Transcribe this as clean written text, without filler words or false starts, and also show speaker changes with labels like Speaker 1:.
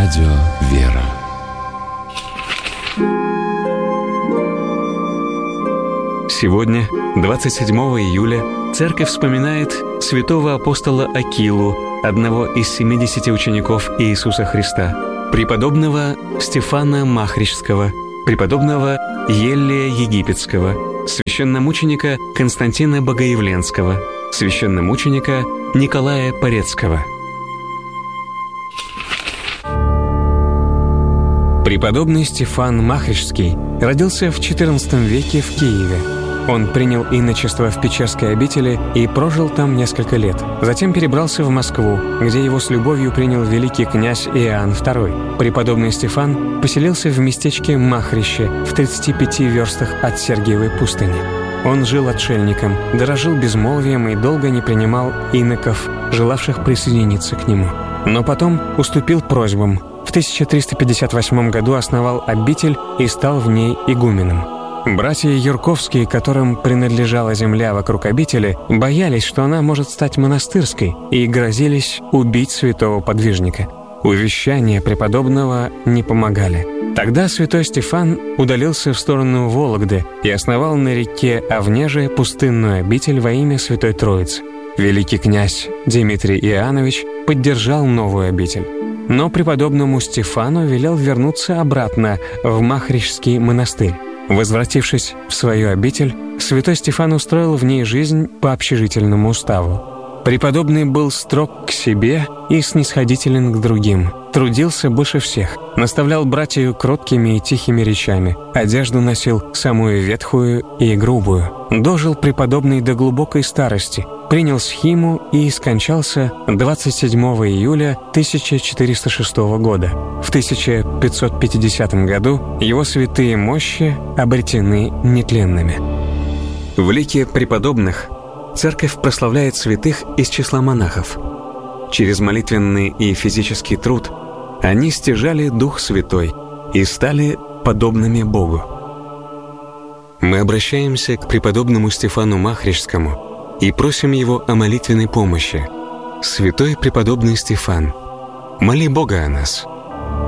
Speaker 1: Радио «Вера».
Speaker 2: Сегодня, 27 июля, Церковь вспоминает святого апостола Акилу, одного из 70 учеников Иисуса Христа, преподобного Стефана Махричского, преподобного Еллия Египетского, священномученика Константина Богоявленского, священномученика Николая Порецкого. Преподобный Стефан Махричский родился в XIV веке в Киеве. Он принял иночество в Печерской обители и прожил там несколько лет. Затем перебрался в Москву, где его с любовью принял великий князь Иоанн II. Преподобный Стефан поселился в местечке Махрище в 35 верстах от Сергиевой пустыни. Он жил отшельником, дорожил безмолвием и долго не принимал иноков, желавших присоединиться к нему. Но потом уступил просьбам. В 1358 году основал обитель и стал в ней игуменом. Братья Юрковские, которым принадлежала земля вокруг обители, боялись, что она может стать монастырской, и грозились убить святого подвижника. Увещания преподобного не помогали. Тогда святой Стефан удалился в сторону Вологды и основал на реке Овнеже пустынную обитель во имя Святой Троицы. Великий князь Дмитрий Иоаннович поддержал новую обитель. Но преподобному Стефану велел вернуться обратно в Махричский монастырь. Возвратившись в свою обитель, святой Стефан устроил в ней жизнь по общежительному уставу. Преподобный был строг к себе и снисходителен к другим, трудился больше всех, наставлял братью кроткими и тихими речами, одежду носил самую ветхую и грубую. Дожил преподобный до глубокой старости, принял схиму и скончался 27 июля 1406 года. В 1550 году его святые мощи обретены нетленными. В лике преподобных Церковь прославляет святых из числа монахов. Через молитвенный и физический труд они стяжали Дух Святой и стали подобными Богу. Мы обращаемся к преподобному Стефану Махричскому и просим его о молитвенной помощи. Святой преподобный Стефан, моли Бога о нас.